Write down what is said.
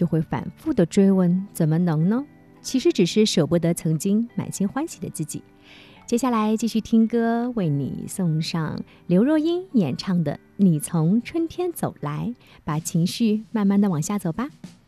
就会反复的追问，怎么能呢？其实只是舍不得曾经满心欢喜的自己。接下来继续听歌，为你送上刘若英演唱的《你从春天走来》，把情绪慢慢的往下走吧。